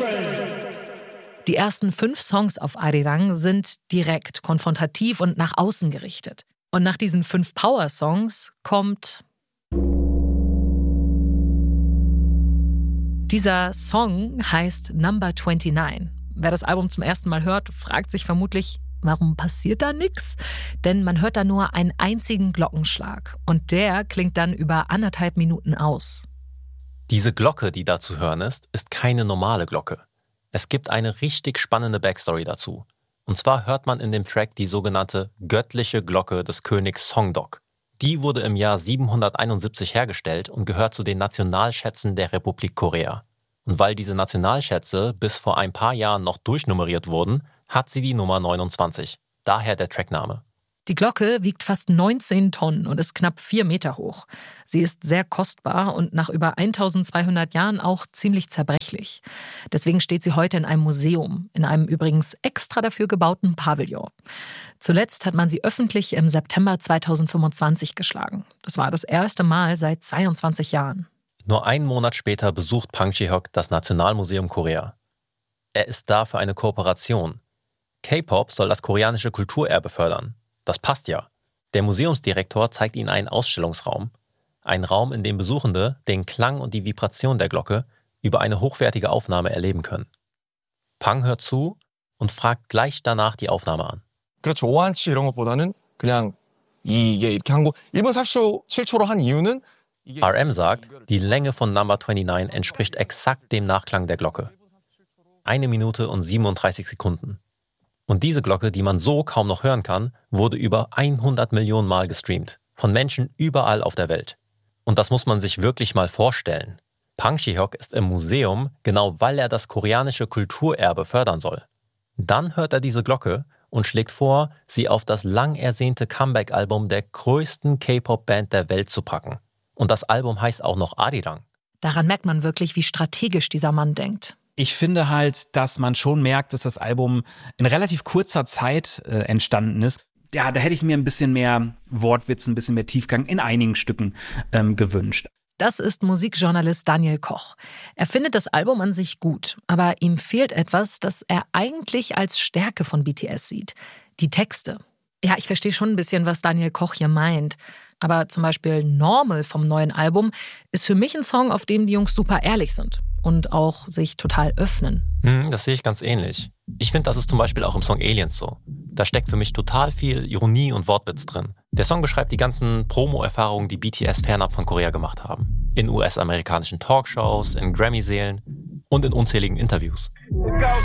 Die ersten 5 Songs auf Arirang sind direkt, konfrontativ und nach außen gerichtet. Und nach diesen 5 Power-Songs kommt dieser Song heißt Number 29. Wer das Album zum ersten Mal hört, fragt sich vermutlich, warum passiert da nichts? Denn man hört da nur einen einzigen Glockenschlag. Und der klingt dann über 1,5 Minuten aus. Diese Glocke, die da zu hören ist keine normale Glocke. Es gibt eine richtig spannende Backstory dazu. Und zwar hört man in dem Track die sogenannte göttliche Glocke des Königs Songdok. Die wurde im Jahr 771 hergestellt und gehört zu den Nationalschätzen der Republik Korea. Und weil diese Nationalschätze bis vor ein paar Jahren noch durchnummeriert wurden, hat sie die Nummer 29. Daher der Trackname. Die Glocke wiegt fast 19 Tonnen und ist knapp 4 Meter hoch. Sie ist sehr kostbar und nach über 1200 Jahren auch ziemlich zerbrechlich. Deswegen steht sie heute in einem Museum, in einem übrigens extra dafür gebauten Pavillon. Zuletzt hat man sie öffentlich im September 2025 geschlagen. Das war das erste Mal seit 22 Jahren. Nur einen Monat später besucht Pang Ji-hyuk das Nationalmuseum Korea. Er ist da für eine Kooperation. K-Pop soll das koreanische Kulturerbe fördern. Das passt ja. Der Museumsdirektor zeigt ihnen einen Ausstellungsraum. Einen Raum, in dem Besuchende den Klang und die Vibration der Glocke über eine hochwertige Aufnahme erleben können. Pang hört zu und fragt gleich danach die Aufnahme an. 그렇죠. 5한치 이런 것보다는 그냥 이게 이렇게 한 거 1분 47초로 한 이유는 RM sagt, die Länge von Number 29 entspricht exakt dem Nachklang der Glocke. 1 Minute und 37 Sekunden. Und diese Glocke, die man so kaum noch hören kann, wurde über 100 Millionen Mal gestreamt. Von Menschen überall auf der Welt. Und das muss man sich wirklich mal vorstellen. Pang Ji-hyuk ist im Museum, genau weil er das koreanische Kulturerbe fördern soll. Dann hört er diese Glocke und schlägt vor, sie auf das lang ersehnte Comeback-Album der größten K-Pop-Band der Welt zu packen. Und das Album heißt auch noch Arirang. Daran merkt man wirklich, wie strategisch dieser Mann denkt. Ich finde halt, dass man schon merkt, dass das Album in relativ kurzer Zeit entstanden ist. Ja, da hätte ich mir ein bisschen mehr Wortwitz, ein bisschen mehr Tiefgang in einigen Stücken gewünscht. Das ist Musikjournalist Daniel Koch. Er findet das Album an sich gut, aber ihm fehlt etwas, das er eigentlich als Stärke von BTS sieht. Die Texte. Ja, ich verstehe schon ein bisschen, was Daniel Koch hier meint. Aber zum Beispiel Normal vom neuen Album ist für mich ein Song, auf dem die Jungs super ehrlich sind und auch sich total öffnen. Das sehe ich ganz ähnlich. Ich finde, das ist zum Beispiel auch im Song Aliens so. Da steckt für mich total viel Ironie und Wortwitz drin. Der Song beschreibt die ganzen Promo-Erfahrungen, die BTS fernab von Korea gemacht haben. In US-amerikanischen Talkshows, in Grammy-Sälen und in unzähligen Interviews.